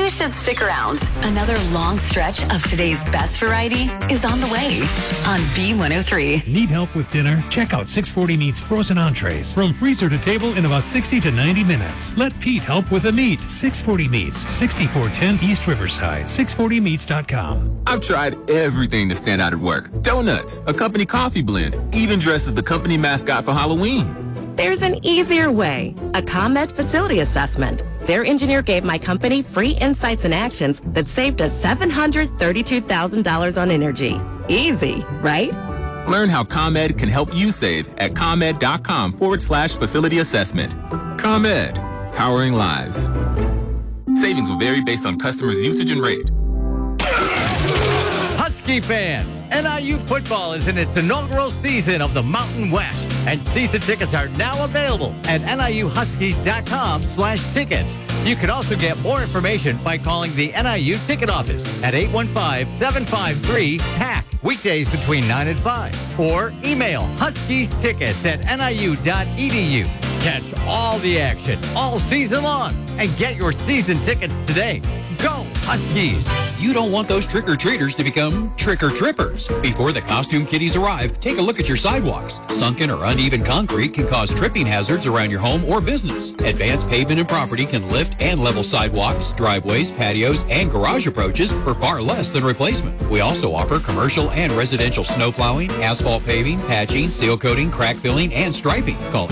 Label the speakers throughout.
Speaker 1: you should stick around. Another long stretch of today's best variety is on the way on B103.
Speaker 2: Need help with dinner? Check out 640 Meats frozen entrees. From freezer to table in about 60 to 90 minutes. Let Pete help with the meat. 640 Meats, 6410 East Riverside. 640meats.com.
Speaker 3: I've tried everything to stand out at work. Donuts, a company coffee blend, even dressed as the company mascot for Halloween.
Speaker 4: There's an easier way. A ComEd facility assessment. Their engineer gave my company free insights and actions that saved us $732,000 on energy. Easy, right?
Speaker 3: Learn how ComEd can help you save at ComEd.com/facility assessment. ComEd, powering lives. Savings will vary based on customers' usage and rate.
Speaker 5: Husky fans, NIU football is in its inaugural season of the Mountain West, and season tickets are now available at NIUHuskies.com/tickets. You can also get more information by calling the NIU ticket office at 815-753-PACK, weekdays between 9 and 5, or email huskiestickets@niu.edu. Catch all the action all season long and get your season tickets today. Go Huskies!
Speaker 6: You don't want those trick-or-treaters to become trick-or-trippers. Before the costume kiddies arrive, take a look at your sidewalks. Sunken or uneven concrete can cause tripping hazards around your home or business. Advanced Pavement and Property can lift and level sidewalks, driveways, patios, and garage approaches for far less than replacement. We also offer commercial and residential snow plowing, asphalt paving, patching, seal coating, crack filling, and striping. Call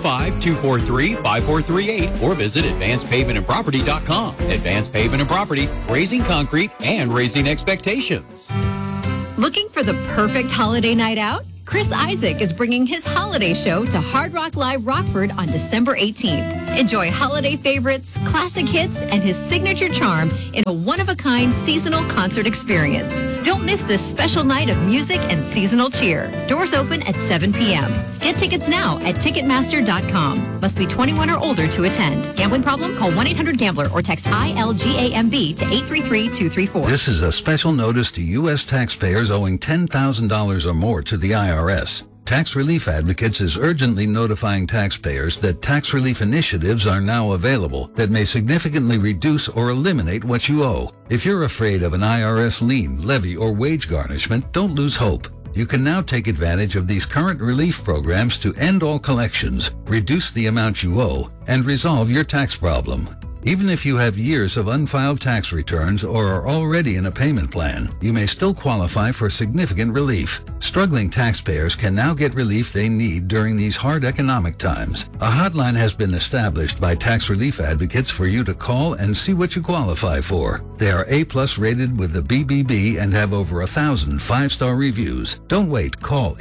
Speaker 6: 815-243-5438 or visit advancedpavementandproperty.com. Advanced Pavement and Property, raising concrete and raising expectations.
Speaker 7: Looking for the perfect holiday night out? Chris Isaak is bringing his holiday show to Hard Rock Live Rockford on December 18th. Enjoy holiday favorites, classic hits, and his signature charm in a one-of-a-kind seasonal concert experience. Don't miss this special night of music and seasonal cheer. Doors open at 7 p.m. Get tickets now at Ticketmaster.com. Must be 21 or older to attend. Gambling problem? Call 1-800-GAMBLER or text ILGAMB to 833-234.
Speaker 8: This is a special notice to U.S. taxpayers owing $10,000 or more to the IRS. Tax Relief Advocates is urgently notifying taxpayers that tax relief initiatives are now available that may significantly reduce or eliminate what you owe. If you're afraid of an IRS lien, levy, or wage garnishment, don't lose hope. You can now take advantage of these current relief programs to end all collections, reduce the amount you owe, and resolve your tax problem. Even if you have years of unfiled tax returns or are already in a payment plan, you may still qualify for significant relief. Struggling taxpayers can now get relief they need during these hard economic times. A hotline has been established by Tax Relief Advocates for you to call and see what you qualify for. They are A+ rated with the BBB and have over 1,000 5-star reviews. Don't wait. Call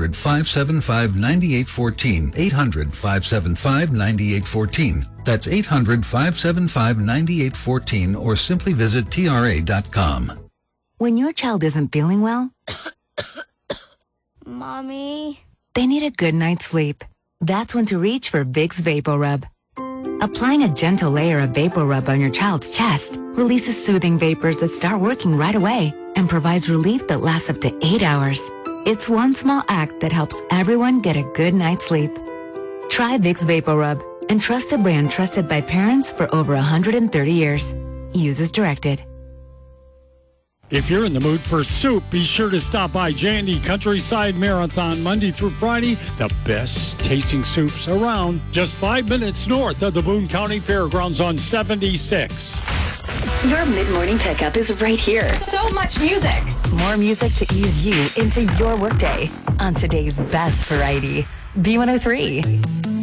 Speaker 8: 800-575-9814. 800-575-9814. That's 800-575-9814 or simply visit TRA.com.
Speaker 1: When your child isn't feeling well,
Speaker 9: Mommy,
Speaker 1: they need a good night's sleep. That's when to reach for Vicks VapoRub. Applying a gentle layer of VapoRub on your child's chest releases soothing vapors that start working right away and provides relief that lasts up to 8 hours. It's one small act that helps everyone get a good night's sleep. Try Vicks VapoRub and trust a brand trusted by parents for over 130 years. Use as directed.
Speaker 10: If you're in the mood for soup, be sure to stop by J&E Countryside Marathon Monday through Friday. The best tasting soups around. Just 5 minutes north of the Boone County Fairgrounds on 76.
Speaker 1: Your mid-morning pickup is right here.
Speaker 9: so much music.
Speaker 1: More music to ease you into your workday on today's best variety. B103.